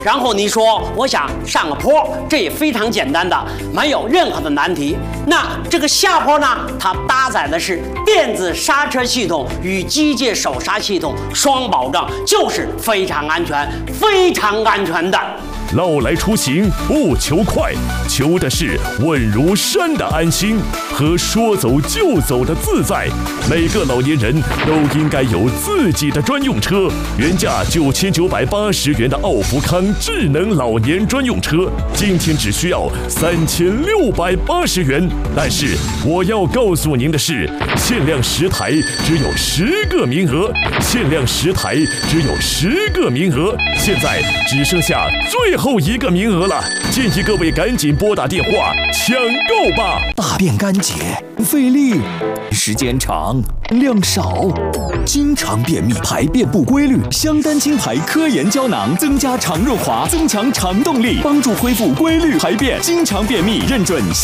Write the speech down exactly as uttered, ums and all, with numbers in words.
然后你说我想上个坡，这也非常简单的，没有任何的难题。那这个下坡呢，它搭载的是电子刹车系统与机械手刹系统双保障，就是非常安全、非常安全的。 老来出行不求快，求的是稳如山的安心和说走就走的自在。每个老年人都应该有自己的专用车。原价九千九百八十元的奥福康智能老年专用车，今天只需要三千六百八十元。但是我要告诉您的是，限量十台，只有十个名额；限量十台，只有十个名额。现在只剩下最后一个名额了，建议各位赶紧拨打电话抢购吧。 大便干结，费力，时间长，量少，经常便秘，排便不规律。香丹清排科研胶囊增加肠润滑，增强肠动力，帮助恢复规律排便。经常便秘认准